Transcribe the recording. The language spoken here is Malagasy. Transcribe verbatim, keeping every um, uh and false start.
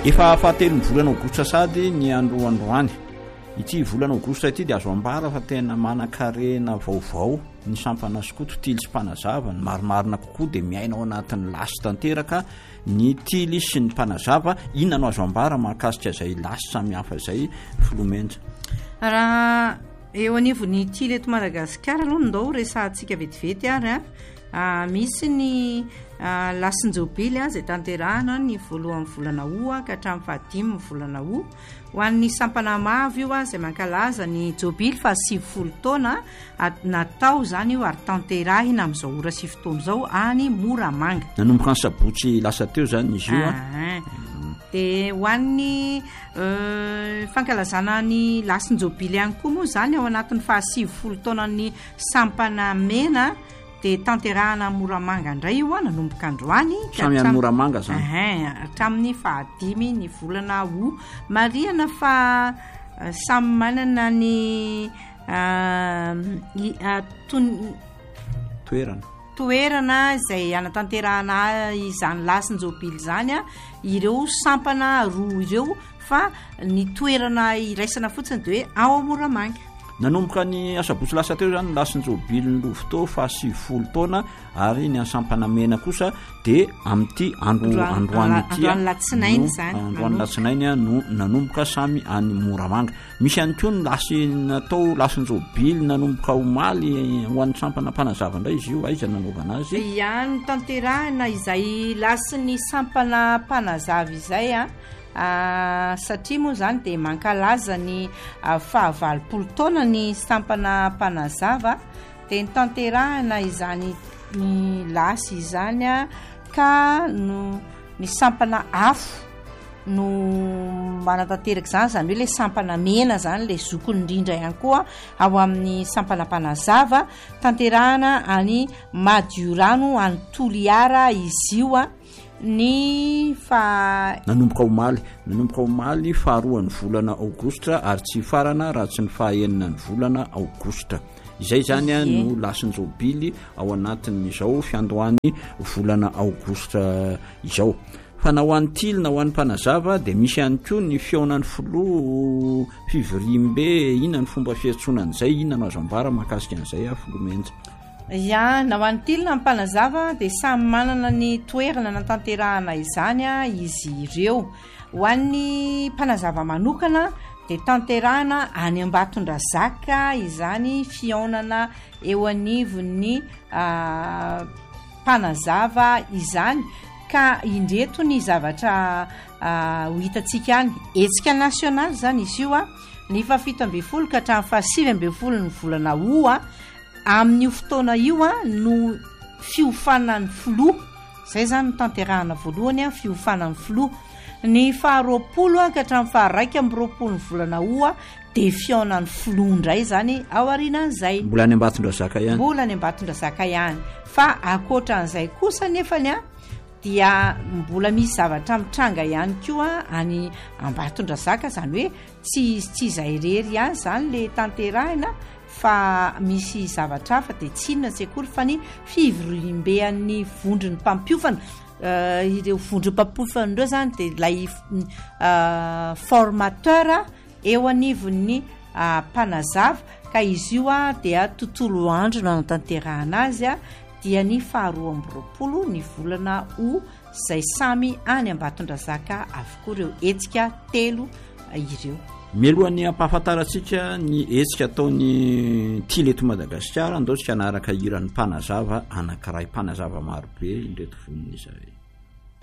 efa fahatelo ny volana aogositra sady ny andro androany ity volana aogositra ity dia azo ambara fa tena manan-karena vaovao ny sampana skoto tily sy mpanazava ny marimarina kokoa dia miaina ao anatin'ny lasy tanteraka ny tily sy ny mpanazava inona no azo ambara mahakasika izay lasy samihafa izay filomenja raha eo anivony tily eto Madagasikara aloha ndao resantsika vetivety ary a misy ny lasin-jobily a zay tanterahana ny voalohan'ny volana o ka hatramin'ny fahadimy ny volana o ho an'ny sampana mavo io a zay mankalaza ny jobily fa sivifolo taona natao zany io ary tanterahina amin'izao ora sivy taona zao any Moramanga nanomboka ny sabotsy lasa teo zany izy io a dia ho an'ny fankalazana ny lasin-jobily ihany koa moa zany ao anatin'ny fahasivifolo taonan'ny sampana mena dia tanterahana Moramanga indray io a nanomboka androany samy any Moramanga zany hatramin'ny fahadimy ny volana o marihana fa samy manana ny toerana toerana izay anatanterahana izany lasin-jobily zany a ireo sampana roa ireo fa ny toerana iraisana fotsiny dia hoe ao Moramanga nanomboka ny asabotsy lasa teo zany lasin-jobily ny lovitao fa sivifolo taona ary ny asampana mena kosa dia amin'ity andro androany ity latsinainy zany androany latsinainy a no nanomboka samy any Moramanga misy ihany koa ny lasy natao lasin-jobily nanomboka omaly ho an'ny sampana mpanazava indray izy io aiza nanaovana azy ihany tanterahina izay lasiny sampana mpanazava izay a Uh, satria moa zany dia mankalaza ny uh, fahavalopolo taona ny sampana mpanazava dia ny tanterahina izany ny lasy izany a ka no ny sampana afo no manatanteraka zany zany hoe le sampana mena zany le zokony indrindra ihany koa ao amin'ny sampana mpanazava tanterahina any Madiorano any Toliara izy io a ny fa nanomboka omaly nanomboka omaly faharoan'ny volana aogositra ary tsy farana raha tsy ny fahaenina ny volana aogositra izay zany a no lasin-jobily ao anatin'izao fiandohany volana aogositra izao fa na ho an'ny tily na ho an'ny mpanazava dia misy ihany koa ny fiaonan'ny filoha fivirimbe inona ny fomba fiantsonan'izay inona no azo ambara mahakasika an'izay a filomenja ya na ho an'ny tily na mpanazava dia samy manana ny toerana natanterahana izany a izy ireo ho an'ny mpanazava manokana dia tanterahana any Ambatondrazaka izany fiaonana eo anivon'ny mpanazava izany ka indreto ny zavatra ho hitantsika any hetsika nasionaly zany izy io a ny fafito ambin'ny folo ka hatramin'ny fahasivy ambin'ny folo ny volana o a amin'io fotoana io a no fiofanan'ny filoha zay zany no tanterahana voalohany a fiofanan'ny filoha ny faharoapolo a ka hatramin'ny faharaika amby roapolo ny volana o a dia fiaonan'ny filoha indray zany ao aorianan'izay mbola any Ambatondrazaka ihany mbola any Ambatondrazaka ihany fa akoatran'izay kosa nefany a dia mbola misy zavatra mitranga ihany koa any Ambatondrazaka zany hoe tsy tsy izay rery ihany zany le tanterahina fa misy zavatra hafa dia tsy inona tsy akory fa ny fivirimbean'ny vondron'ny mpampiofana uh, ireo vondron'ny mpampiofana ireo zany dia ilay uh, formateur eo anivon'ny uh, mpanazava ka izy io a dia tontolo andro no anatanterahana azy a dia ny faharoa amby roapolo ny volana o izay samy any Ambatondrazaka avokoa ireo hetsika telo ireo mialohan'ny ampahafantarantsika ny hetsika ataony tily eto Madagasikara andaotsika anaraka iran'ny mpanazava anankiray mpanazava marobe indreto vonina izay